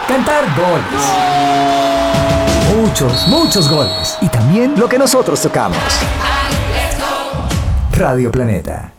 Cantar goles. Muchos goles. Y también lo que nosotros tocamos. Radio Planeta.